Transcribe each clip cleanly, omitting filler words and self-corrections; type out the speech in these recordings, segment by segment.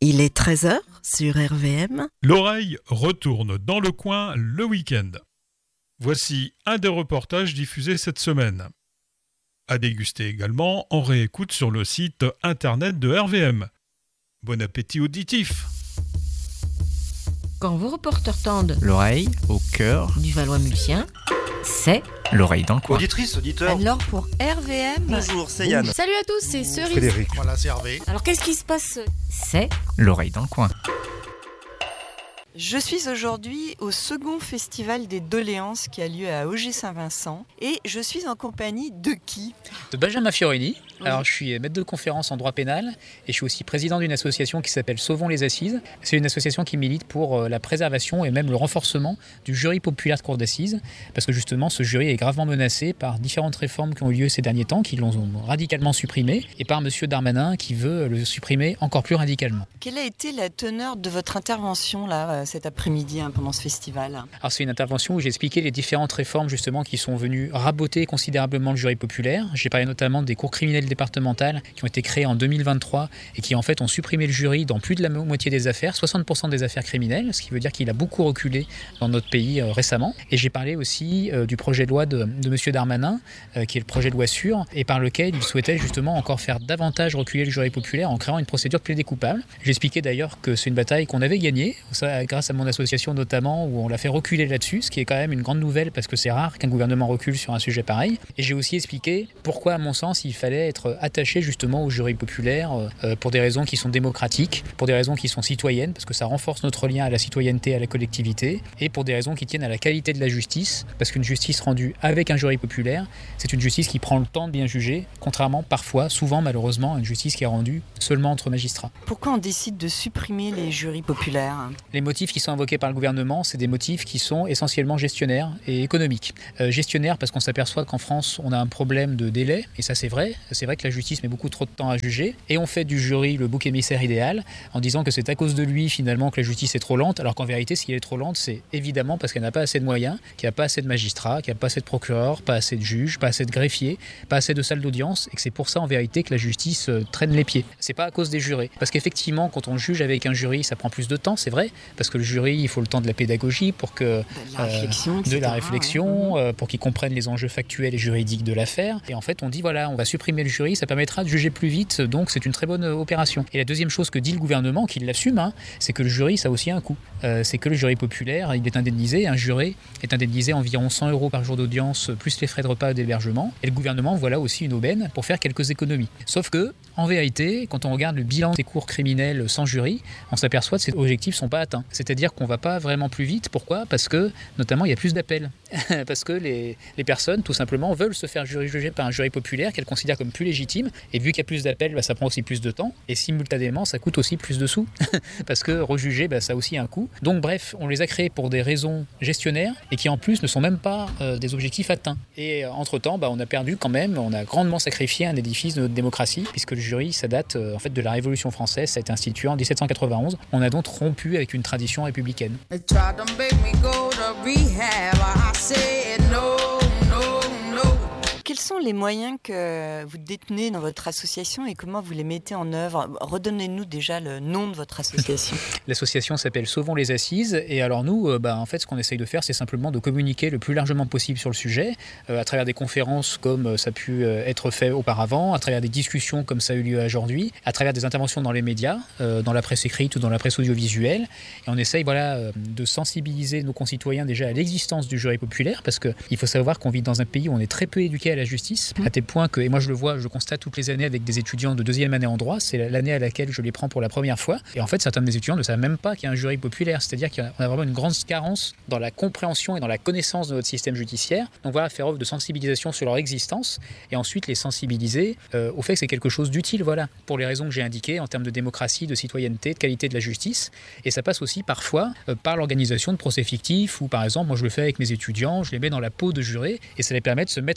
Il est 13h sur RVM. L'oreille retourne dans le coin le week-end. Voici un des reportages diffusés cette semaine. À déguster également en réécoute sur le site internet de RVM. Bon appétit auditif. Quand vos reporters tendent l'oreille au cœur du Valois-Mulsien, c'est l'oreille dans le coin. Auditrice, auditeur. Alors pour RVM. Bonjour, c'est Yann. Salut à tous, c'est Cerise. Frédéric. Voilà, c'est Hervé. Alors qu'est-ce qui se passe? C'est l'oreille dans le coin. Je suis aujourd'hui au second festival des doléances qui a lieu à Auger-Saint-Vincent et je suis en compagnie de qui? De Benjamin Fiorini. Alors, je suis maître de conférence en droit pénal et je suis aussi président d'une association qui s'appelle Sauvons les Assises. C'est une association qui milite pour la préservation et même le renforcement du jury populaire de cour d'assises parce que justement ce jury est gravement menacé par différentes réformes qui ont eu lieu ces derniers temps, qui l'ont radicalement supprimé, et par M. Darmanin qui veut le supprimer encore plus radicalement. Quelle a été la teneur de votre intervention là cet après-midi pendant ce festival? Alors c'est une intervention où j'ai expliqué les différentes réformes justement qui sont venues raboter considérablement le jury populaire. J'ai parlé notamment des cours criminelles départementales qui ont été créées en 2023 et qui en fait ont supprimé le jury dans plus de la moitié des affaires, 60% des affaires criminelles, ce qui veut dire qu'il a beaucoup reculé dans notre pays récemment. Et j'ai parlé aussi du projet de loi de M. Darmanin, qui est le projet de loi sûre, et par lequel il souhaitait justement encore faire davantage reculer le jury populaire en créant une procédure de plaidé coupable. J'ai expliqué d'ailleurs que c'est une bataille qu'on avait gagnée, grâce à mon association notamment, où on l'a fait reculer là-dessus, ce qui est quand même une grande nouvelle parce que c'est rare qu'un gouvernement recule sur un sujet pareil. Et j'ai aussi expliqué pourquoi, à mon sens, il fallait être attaché justement au jury populaire pour des raisons qui sont démocratiques, pour des raisons qui sont citoyennes, parce que ça renforce notre lien à la citoyenneté, à la collectivité, et pour des raisons qui tiennent à la qualité de la justice, parce qu'une justice rendue avec un jury populaire, c'est une justice qui prend le temps de bien juger, contrairement parfois, souvent malheureusement, à une justice qui est rendue seulement entre magistrats. Pourquoi on décide de supprimer les jurys populaires? Les motifs qui sont invoqués par le gouvernement, c'est des motifs qui sont essentiellement gestionnaires et économiques. Gestionnaires parce qu'on s'aperçoit qu'en France, on a un problème de délai, et ça c'est vrai que la justice met beaucoup trop de temps à juger, et on fait du jury le bouc émissaire idéal, en disant que c'est à cause de lui finalement que la justice est trop lente, alors qu'en vérité, si elle est trop lente, c'est évidemment parce qu'elle n'a pas assez de moyens, qu'il n'y a pas assez de magistrats, qu'il n'y a pas assez de procureurs, pas assez de juges, pas assez de greffiers, pas assez de salles d'audience, et que c'est pour ça en vérité que la justice traîne les pieds. C'est pas à cause des jurés, parce qu'effectivement, quand on juge avec un jury, ça prend plus de temps, c'est vrai, parce que le jury, il faut le temps de la pédagogie pour que de la réflexion, pour qu'ils comprennent les enjeux factuels et juridiques de l'affaire. Et en fait, on dit voilà, on va supprimer le jury, ça permettra de juger plus vite, donc c'est une très bonne opération. Et la deuxième chose que dit le gouvernement, qu'il l'assume, c'est que le jury, ça a aussi un coût. C'est que le jury populaire, il est indemnisé, un juré est indemnisé environ 100 € par jour d'audience, plus les frais de repas et d'hébergement. Et le gouvernement, voilà aussi une aubaine pour faire quelques économies. Sauf que, en vérité, quand on regarde le bilan des cours criminels sans jury, on s'aperçoit que ces objectifs ne sont pas atteints. C'est-à-dire qu'on ne va pas vraiment plus vite. Pourquoi? Parce que, notamment, il y a plus d'appels. Parce que les personnes, tout simplement, veulent se faire juger par un jury populaire qu'elles considèrent comme plus légitime. Et vu qu'il y a plus d'appels, ça prend aussi plus de temps. Et simultanément, ça coûte aussi plus de sous. Parce que rejuger, ça a aussi un coût. Donc bref, on les a créés pour des raisons gestionnaires et qui en plus ne sont même pas des objectifs atteints. Et entre-temps, on a perdu quand même, on a grandement sacrifié un édifice de notre démocratie, puisque le jury, ça date en fait de la Révolution française, ça a été institué en 1791. On a donc rompu avec une tradition républicaine. Quels sont les moyens que vous détenez dans votre association et comment vous les mettez en œuvre? Redonnez-nous déjà le nom de votre association. L'association s'appelle Sauvons les Assises et alors nous, en fait, ce qu'on essaye de faire, c'est simplement de communiquer le plus largement possible sur le sujet, à travers des conférences comme ça a pu être fait auparavant, à travers des discussions comme ça a eu lieu aujourd'hui, à travers des interventions dans les médias, dans la presse écrite ou dans la presse audiovisuelle. Et on essaye de sensibiliser nos concitoyens déjà à l'existence du jury populaire, parce qu'il faut savoir qu'on vit dans un pays où on est très peu éduqué à la justice, à tel point que, et moi je le vois, je constate toutes les années avec des étudiants de deuxième année en droit, c'est l'année à laquelle je les prends pour la première fois, et en fait certains de mes étudiants ne savent même pas qu'il y a un jury populaire, c'est-à-dire qu'on a vraiment une grande carence dans la compréhension et dans la connaissance de notre système judiciaire. Donc voilà, faire œuvre de sensibilisation sur leur existence, et ensuite les sensibiliser au fait que c'est quelque chose d'utile, pour les raisons que j'ai indiquées en termes de démocratie, de citoyenneté, de qualité de la justice, et ça passe aussi parfois par l'organisation de procès fictifs, ou par exemple, moi je le fais avec mes étudiants, je les mets dans la peau de jurés, et ça les permet de se mettre en responsabilité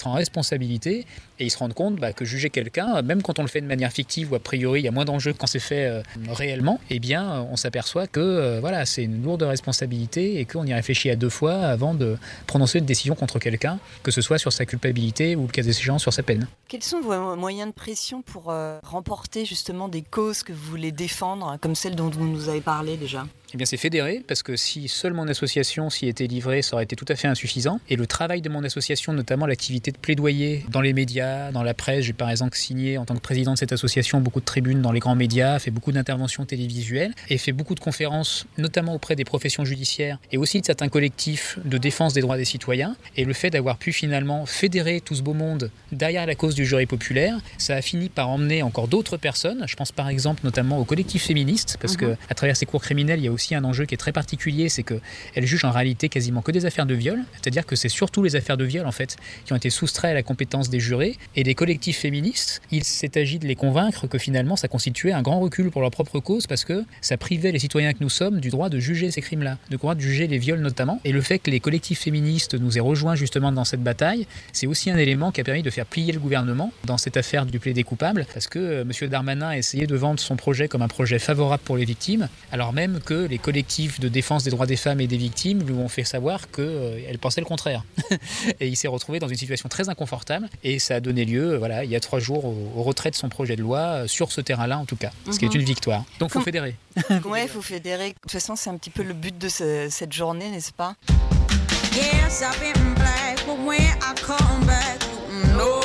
responsabilité et ils se rendent compte que juger quelqu'un, même quand on le fait de manière fictive ou a priori il y a moins d'enjeux quand c'est fait réellement, eh bien on s'aperçoit que c'est une lourde responsabilité et qu'on y réfléchit à 2 fois avant de prononcer une décision contre quelqu'un, que ce soit sur sa culpabilité ou le cas échéant sur sa peine. Quels sont vos moyens de pression pour remporter justement des causes que vous voulez défendre, comme celle dont vous nous avez parlé déjà ? Eh bien, c'est fédéré, parce que si seule mon association s'y était livrée, ça aurait été tout à fait insuffisant. Et le travail de mon association, notamment l'activité de plaidoyer dans les médias, dans la presse, j'ai par exemple signé en tant que président de cette association beaucoup de tribunes dans les grands médias, fait beaucoup d'interventions télévisuelles et fait beaucoup de conférences, notamment auprès des professions judiciaires et aussi de certains collectifs de défense des droits des citoyens. Et le fait d'avoir pu finalement fédérer tout ce beau monde derrière la cause du jury populaire, ça a fini par emmener encore d'autres personnes. Je pense par exemple notamment aux collectifs féministes, parce que à travers ces cours criminels, il y a aussi un enjeu qui est très particulier, c'est qu'elles jugent en réalité quasiment que des affaires de viol, c'est-à-dire que c'est surtout les affaires de viol en fait qui ont été soustraites à la compétence des jurés, et les collectifs féministes, il s'est agi de les convaincre que finalement ça constituait un grand recul pour leur propre cause, parce que ça privait les citoyens que nous sommes du droit de juger ces crimes-là, du droit de juger les viols notamment, et le fait que les collectifs féministes nous aient rejoints justement dans cette bataille, c'est aussi un élément qui a permis de faire plier le gouvernement dans cette affaire du plaidé coupable, parce que M. Darmanin a essayé de vendre son projet comme un projet favorable pour les victimes, alors même que les collectifs de défense des droits des femmes et des victimes lui ont fait savoir qu'elles pensaient le contraire. Et il s'est retrouvé dans une situation très inconfortable, et ça a donné lieu, il y a 3 jours, au retrait de son projet de loi, sur ce terrain-là en tout cas, ce qui est une victoire. Donc il faut fédérer. Oui, il faut fédérer. De toute façon, c'est un petit peu le but de cette journée, n'est-ce pas ? Yes, I've been black, but when I come back, no.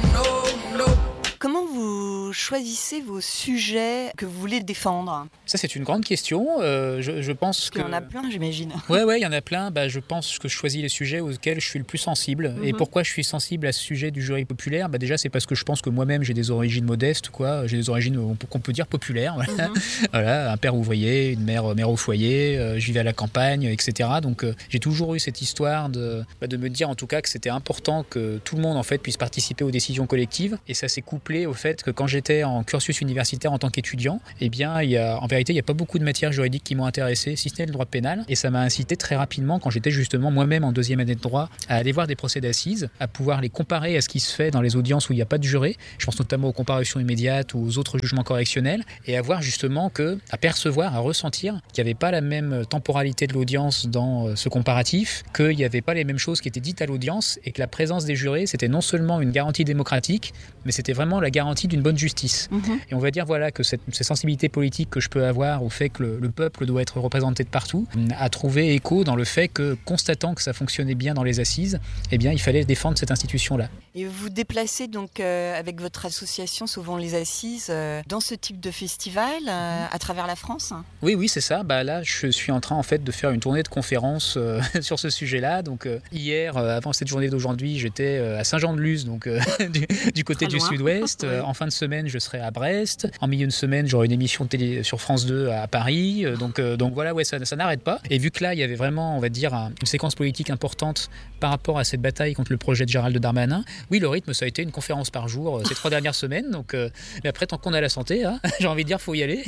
Comment vous choisissez vos sujets que vous voulez défendre ? Ça, c'est une grande question. Je pense que... Il y en a plein, j'imagine. Oui, il y en a plein. Je pense que je choisis les sujets auxquels je suis le plus sensible. Et pourquoi je suis sensible à ce sujet du jury populaire ? Déjà, c'est parce que je pense que moi-même, j'ai des origines modestes, quoi. J'ai des origines qu'on peut dire populaires. Voilà, un père ouvrier, une mère au foyer, je vivais à la campagne, etc. Donc, j'ai toujours eu cette histoire de me dire, en tout cas, que c'était important que tout le monde, en fait, puisse participer aux décisions collectives. Et ça s'est couplé au fait que quand j'étais en cursus universitaire en tant qu'étudiant, eh bien, en vérité, il n'y a pas beaucoup de matières juridiques qui m'ont intéressé, si ce n'est le droit pénal. Et ça m'a incité très rapidement, quand j'étais justement moi-même en 2e année de droit, à aller voir des procès d'assises, à pouvoir les comparer à ce qui se fait dans les audiences où il n'y a pas de juré. Je pense notamment aux comparutions immédiates ou aux autres jugements correctionnels, et à voir justement à percevoir, à ressentir qu'il n'y avait pas la même temporalité de l'audience dans ce comparatif, qu'il n'y avait pas les mêmes choses qui étaient dites à l'audience, et que la présence des jurés, c'était non seulement une garantie démocratique, mais c'était vraiment la garantie d'une bonne justice. Et on va dire que ces sensibilités politiques que je peux avoir au fait que le peuple doit être représenté de partout a trouvé écho dans le fait que, constatant que ça fonctionnait bien dans les assises, eh bien, il fallait défendre cette institution-là. Et vous vous déplacez donc avec votre association Sauvons les Assises dans ce type de festival à travers la France ? Oui, c'est ça. Là, je suis en train en fait de faire une tournée de conférences sur ce sujet-là. Donc hier, avant cette journée d'aujourd'hui, j'étais à Saint-Jean-de-Luz, donc du côté du sud-ouest. En fin de semaine, je serai à Brest. En milieu de semaine, j'aurai une émission télé sur France 2 à Paris. Donc voilà, ça n'arrête pas. Et vu que là, il y avait vraiment, on va dire, une séquence politique importante par rapport à cette bataille contre le projet de Gérald Darmanin, oui, le rythme, ça a été une conférence par jour ces 3 dernières semaines. Donc, mais après, tant qu'on a la santé, j'ai envie de dire, faut y aller.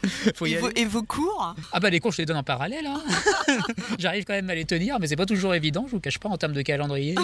Et vos cours ? Les cours, je les donne en parallèle. J'arrive quand même à les tenir, mais c'est pas toujours évident. Je vous cache pas, en termes de calendrier,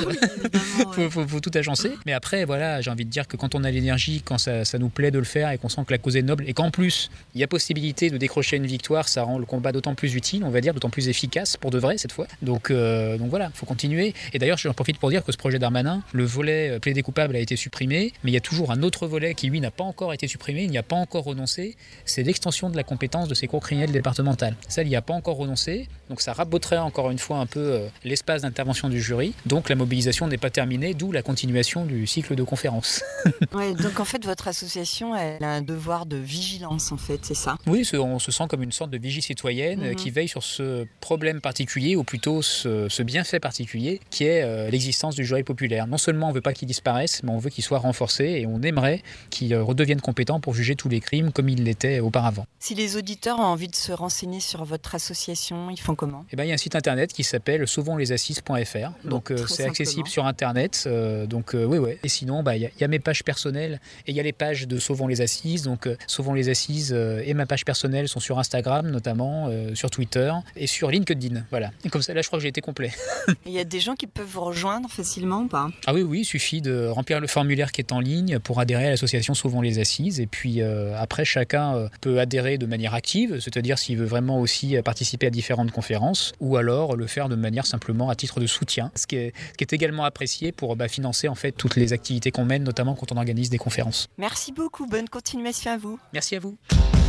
faut tout agencer. Mais après, j'ai envie de dire que quand on a l'énergie, quand ça nous plaît de le faire et qu'on sent que la cause est noble et qu'en plus il y a possibilité de décrocher une victoire, ça rend le combat d'autant plus utile, on va dire, d'autant plus efficace pour de vrai cette fois. Donc voilà, faut continuer. Et d'ailleurs, j'en profite pour dire que ce projet Darmanin, le volet plaidé coupable a été supprimé, mais il y a toujours un autre volet qui lui n'a pas encore été supprimé, il n'y a pas encore renoncé, c'est l'extension de la compétence de ces cours criminelles départementales. Ça, il n'y a pas encore renoncé, donc ça raboterait encore une fois un peu l'espace d'intervention du jury. Donc la mobilisation n'est pas terminée, d'où la continuation du cycle de conférences. Ouais, donc en fait, votre association, elle a un devoir de vigilance, en fait, c'est ça ? Oui, on se sent comme une sorte de vigie citoyenne qui veille sur ce problème particulier, ou plutôt ce bienfait particulier, qui est l'existence du jury populaire. Non seulement on ne veut pas qu'il disparaisse, mais on veut qu'il soit renforcé, et on aimerait qu'il redevienne compétent pour juger tous les crimes comme il l'était auparavant. Si les auditeurs ont envie de se renseigner sur votre association, ils font comment ? Il y a un site internet qui s'appelle sauvonslesAssises.fr. Donc c'est accessible sur internet. Oui. Et sinon, il y a mes pages personnelles et il y a les pages de Sauvons les Assises. Donc Sauvons les Assises et ma page personnelle personnelles sont sur Instagram notamment, sur Twitter et sur LinkedIn. Voilà. Et comme ça, là, je crois que j'ai été complet. Il y a des gens qui peuvent vous rejoindre facilement ou pas ? Ah oui, il suffit de remplir le formulaire qui est en ligne pour adhérer à l'association Sauvons les Assises. Et puis après, chacun peut adhérer de manière active, c'est-à-dire s'il veut vraiment aussi participer à différentes conférences, ou alors le faire de manière simplement à titre de soutien, ce qui est également apprécié pour financer en fait toutes les activités qu'on mène, notamment quand on organise des conférences. Merci beaucoup, bonne continuation à vous. Merci à vous.